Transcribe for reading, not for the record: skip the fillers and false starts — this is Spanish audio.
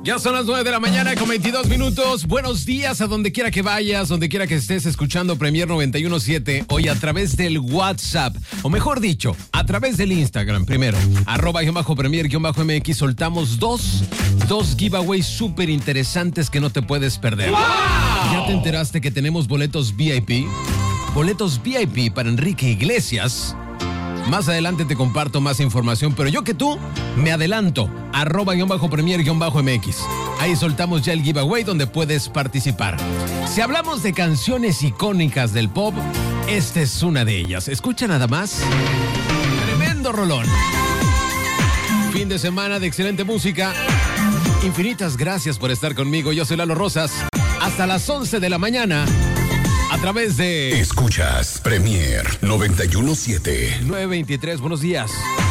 Ya son las 9 de la mañana con 22 minutos. Buenos días a donde quiera que vayas, donde quiera que estés escuchando Premier 91.7. Hoy a través del WhatsApp, o mejor dicho, a través del Instagram. Primero, @Premier_MX, soltamos dos giveaways súper interesantes que no te puedes perder. ¡Wow! ¿Ya te enteraste que tenemos boletos VIP? Boletos VIP para Enrique Iglesias. Más adelante te comparto más información, pero yo que tú me adelanto. @Premier_MX. Ahí soltamos ya el giveaway donde puedes participar. Si hablamos de canciones icónicas del pop, esta es una de ellas. Escucha nada más. Tremendo rolón. Fin de semana de excelente música. Infinitas gracias por estar conmigo. Yo soy Lalo Rosas. Hasta las 11 de la mañana. A través de... Escuchas Premier 91.7. 923, buenos días.